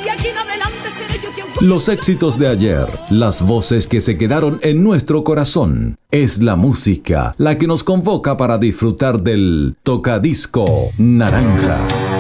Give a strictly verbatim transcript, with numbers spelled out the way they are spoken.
aquí en adelante seré yo quien fue. Los éxitos de ayer, las voces que se quedaron en nuestro corazón. Es la música la que nos convoca para disfrutar del Tocadisco Naranja.